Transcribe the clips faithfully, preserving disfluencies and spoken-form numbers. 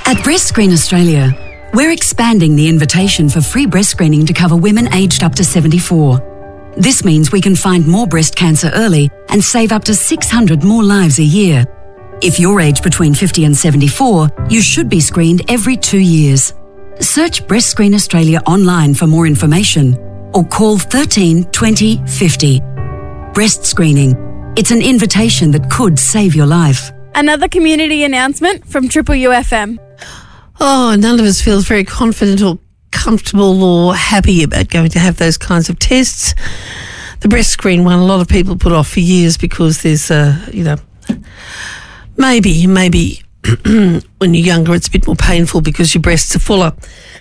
At Breast Screen Australia, we're expanding the invitation for free breast screening to cover women aged up to seventy-four. This means we can find more breast cancer early and save up to six hundred more lives a year. If you're aged between fifty and seventy-four, you should be screened every two years. Search Breast Screen Australia online for more information or call thirteen twenty fifty. Breast screening. It's an invitation that could save your life. Another community announcement from Triple U F M. Oh, none of us feels very confident or comfortable or happy about going to have those kinds of tests. The breast screen one, a lot of people put off for years because there's, uh, you know, maybe, maybe when you're younger it's a bit more painful because your breasts are fuller.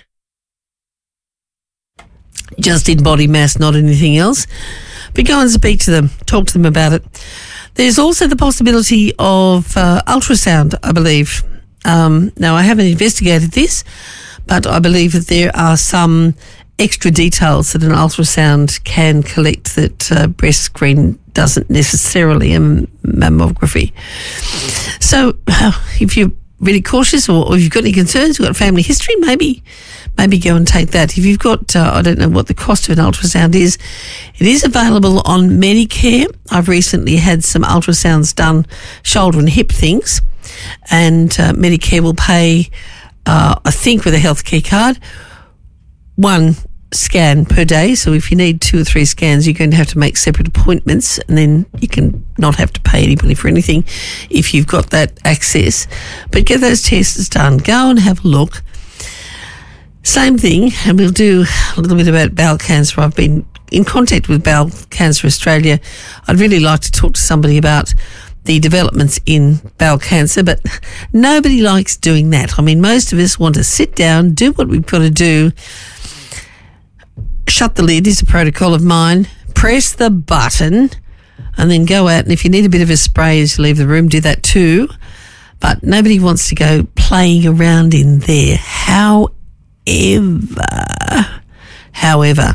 Just in body mass, not anything else. But go and speak to them, talk to them about it. There's also the possibility of uh, ultrasound, I believe. Um, now, I haven't investigated this, but I believe that there are some extra details that an ultrasound can collect that uh, breast screen doesn't necessarily, a mammography. So uh, if you're really cautious or, or if you've got any concerns, you've got family history, maybe maybe go and take that. If you've got, uh, I don't know what the cost of an ultrasound is, it is available on Medicare. I've recently had some ultrasounds done, shoulder and hip things, and uh, Medicare will pay, uh, I think with a healthcare card, one scan per day. So if you need two or three scans, you're going to have to make separate appointments, and then you can not have to pay anybody for anything if you've got that access. But get those tests done. Go and have a look. Same thing, and we'll do a little bit about bowel cancer. I've been in contact with Bowel Cancer Australia. I'd really like to talk to somebody about the developments in bowel cancer, but nobody likes doing that. I mean, most of us want to sit down, do what we've got to do. Shut the lid is a protocol of mine. Press the button and then go out. And if you need a bit of a spray as you leave the room, do that too. But nobody wants to go playing around in there. However, however,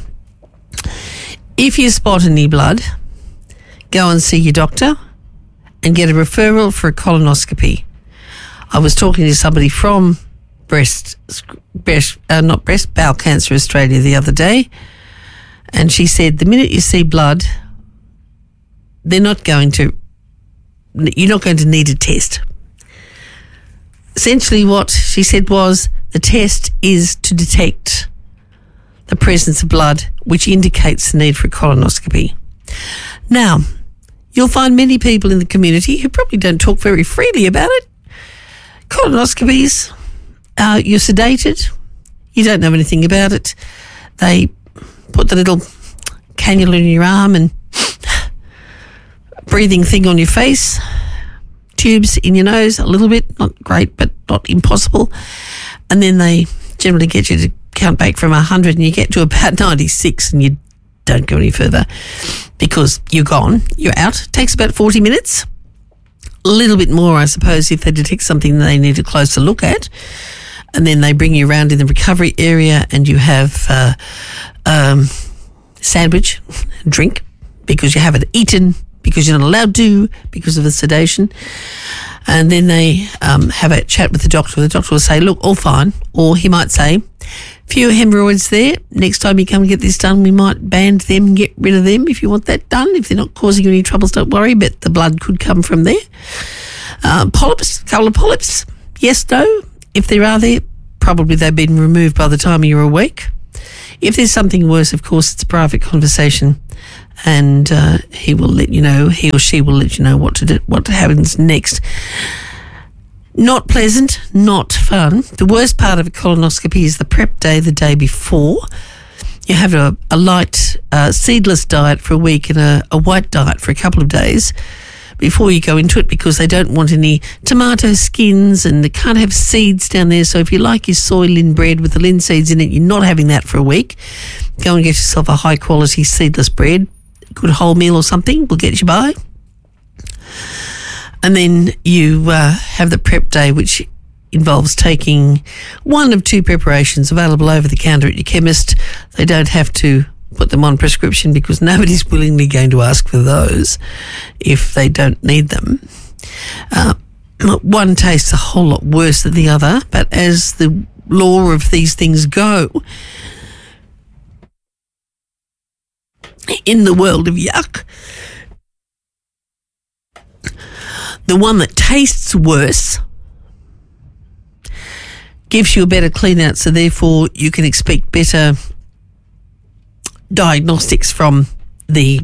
if you spot any blood, go and see your doctor and get a referral for a colonoscopy. I was talking to somebody from breast, breast uh, not breast, Bowel Cancer Australia the other day, and she said the minute you see blood, they're not going to, you're not going to need a test. Essentially what she said was the test is to detect the presence of blood, which indicates the need for a colonoscopy. Now, you'll find many people in the community who probably don't talk very freely about it. Colonoscopies, Uh, you're sedated, you don't know anything about it. They put the little cannula in your arm and breathing thing on your face, tubes in your nose, a little bit, not great, but not impossible. And then they generally get you to count back from one hundred and you get to about ninety-six and you don't go any further because you're gone, you're out. It takes about forty minutes. A little bit more, I suppose, if they detect something they need a closer look at. And then they bring you around in the recovery area and you have uh, um, sandwich, drink, because you haven't eaten, because you're not allowed to, because of the sedation. And then they um, have a chat with the doctor. The doctor will say, look, all fine. Or he might say, few hemorrhoids there. Next time you come and get this done, we might band them and get rid of them if you want that done. If they're not causing you any troubles, don't worry, but the blood could come from there. Uh, polyps, a couple of polyps. Yes, no. If there are there, probably they've been removed by the time you're awake. If there's something worse, of course, it's a private conversation, and uh, he will let you know, he or she will let you know what to do, what happens next. Not pleasant, not fun. The worst part of a colonoscopy is the prep day, the day before. You have a, a light, uh, seedless diet for a week and a, a white diet for a couple of days before you go into it, because they don't want any tomato skins and they can't have seeds down there. So if you like your soy lin bread with the linseeds in it, you're not having that for a week. Go and get yourself a high quality seedless bread, good wholemeal or something will get you by. And then you uh, have the prep day, which involves taking one of two preparations available over the counter at your chemist. They don't have to put them on prescription because nobody's willingly going to ask for those if they don't need them. Uh, one tastes a whole lot worse than the other, but as the law of these things go, in the world of yuck, the one that tastes worse gives you a better clean out, so therefore you can expect better diagnostics from the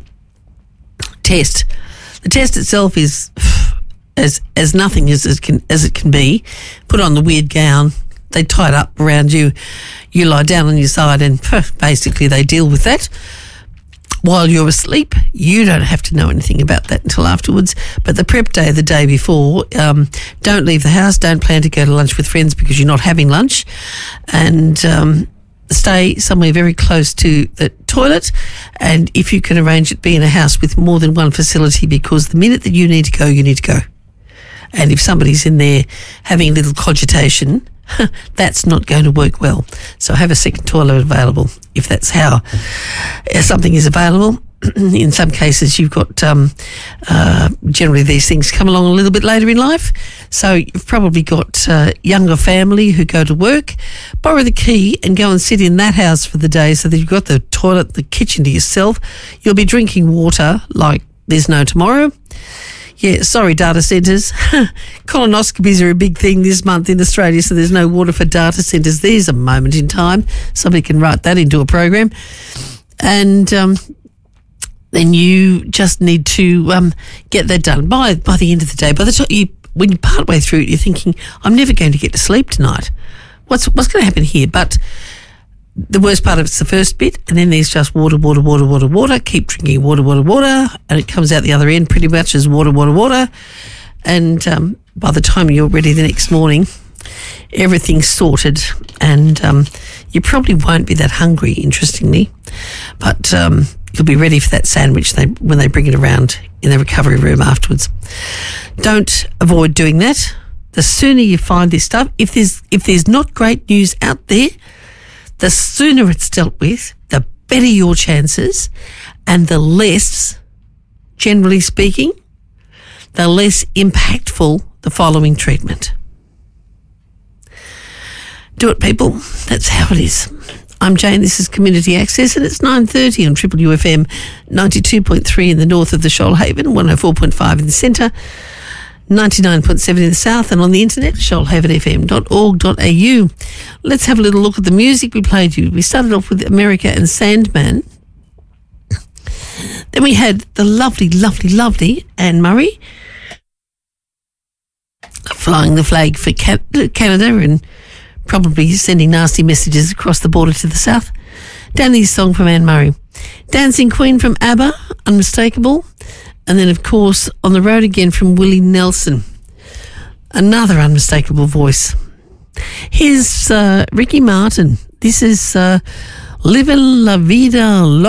test. The test itself is as as nothing as it can as it can be. Put on the weird gown, they tie it up around you, you lie down on your side, and basically they deal with that. While you're asleep, you don't have to know anything about that until afterwards. But the prep day, the day before, um, don't leave the house. Don't plan to go to lunch with friends because you're not having lunch. And um, stay somewhere very close to the toilet. And if you can arrange it, be in a house with more than one facility, because the minute that you need to go, you need to go. And if somebody's in there having a little cogitation, that's not going to work well. So have a second toilet available if that's how something is available. In some cases, you've got, um, uh, generally these things come along a little bit later in life. So you've probably got uh, younger family who go to work, borrow the key and go and sit in that house for the day so that you've got the toilet, the kitchen to yourself. You'll be drinking water like there's no tomorrow. Yeah, sorry, data centres. Colonoscopies are a big thing this month in Australia, so there's no water for data centres. There's a moment in time. Somebody can write that into a program. And um, then you just need to um, get that done by by the end of the day. By the time you, when you're part way through it, you're thinking, I'm never going to get to sleep tonight. What's what's going to happen here? But the worst part of it's the first bit, and then there's just water, water, water, water, water. Keep drinking water, water, water, and it comes out the other end pretty much as water, water, water. And um, by the time you're ready the next morning, everything's sorted, and um, you probably won't be that hungry, interestingly, but um, you'll be ready for that sandwich they, when they bring it around in the recovery room afterwards. Don't avoid doing that. The sooner you find this stuff, if there's if there's not great news out there, the sooner it's dealt with, the better your chances, and the less, generally speaking, the less impactful the following treatment. Do it, people. That's how it is. I'm Jane. This is Community Access, and it's nine thirty on Triple U F M, ninety-two point three in the north of the Shoalhaven, one oh four point five in the centre, ninety-nine point seven in the south, and on the internet, shoalhaven f m dot org dot a u. Let's have a little look at the music we played you. We started off with America and Sandman. Then we had the lovely, lovely, lovely Anne Murray flying the flag for Canada and probably sending nasty messages across the border to the south. Danny's song from Anne Murray. Dancing Queen from ABBA, Unmistakable. And then, of course, On the Road Again from Willie Nelson. Another unmistakable voice. Here's uh, Ricky Martin. This is uh, Livin' La Vida Loca.